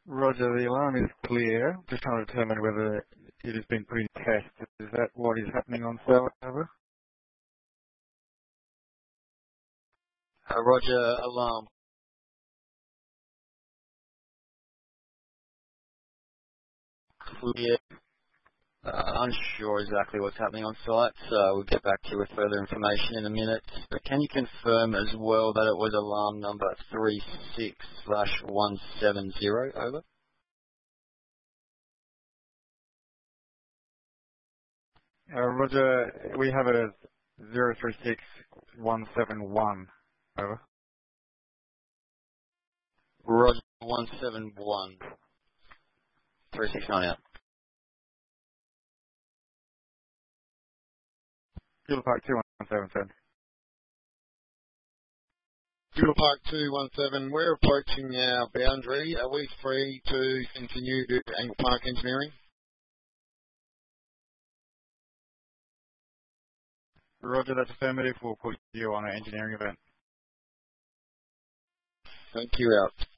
Roger, the alarm is clear. Just trying to determine whether it has been put in test. Is that what is happening on cell, over? Roger, alarm clear. Unsure exactly what's happening on site, so we'll get back to you with further information in a minute. But can you confirm as well that it was alarm number 36/170, over? Roger, we have it as 036171, over. Roger, 171. 369 out. Kilo Park 2177. Fuel Park 217, we're approaching our boundary. Are we free to continue to Angle Park engineering? Roger, that's affirmative. We'll put you on an engineering event. Thank you, out.